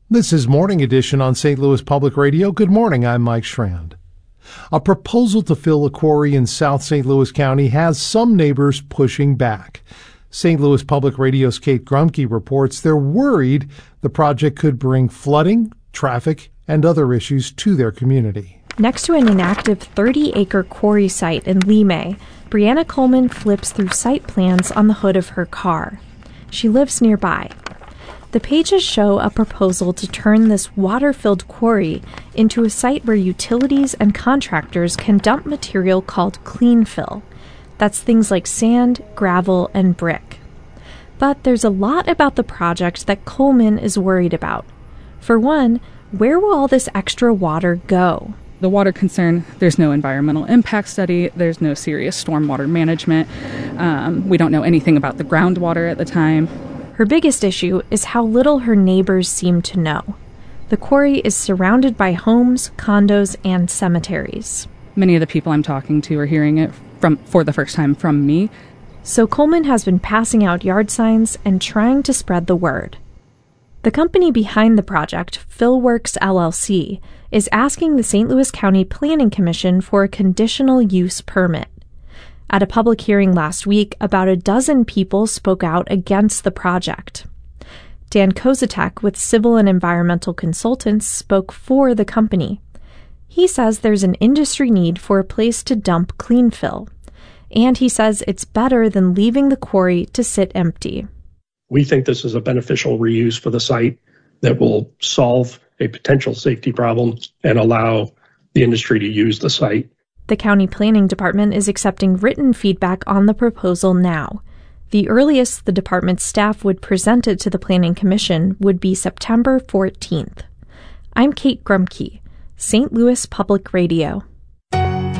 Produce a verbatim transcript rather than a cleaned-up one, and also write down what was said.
This is Morning Edition on Saint Louis Public Radio. Good morning, I'm Mike Schrand. A proposal to fill a quarry in South Saint Louis County has some neighbors pushing back. Saint Louis Public Radio's Kate Grumke reports they're worried the project could bring flooding, traffic, and other issues to their community. Next to an inactive thirty-acre quarry site in Limay, Brianna Coleman flips through site plans on the hood of her car. She lives nearby. The pages show a proposal to turn this water-filled quarry into a site where utilities and contractors can dump material called clean fill. That's things like sand, gravel, and brick. But there's a lot about the project that Coleman is worried about. For one, where will all this extra water go? The water concern, there's no environmental impact study, there's no serious stormwater management. Um, we don't know anything about the groundwater at the time. Her biggest issue is how little her neighbors seem to know. The quarry is surrounded by homes, condos, and cemeteries. Many of the people I'm talking to are hearing it from for the first time from me. So Coleman has been passing out yard signs and trying to spread the word. The company behind the project, Fillworks L L C, is asking the Saint Louis County Planning Commission for a conditional use permit. At a public hearing last week, about a dozen people spoke out against the project. Dan Kozatek with Civil and Environmental Consultants spoke for the company. He says there's an industry need for a place to dump clean fill, and he says it's better than leaving the quarry to sit empty. We think this is a beneficial reuse for the site that will solve a potential safety problem and allow the industry to use the site. The county planning department is accepting written feedback on the proposal now. The earliest the department's staff would present it to the Planning Commission would be September fourteenth. I'm Kate Grumke, Saint Louis Public Radio.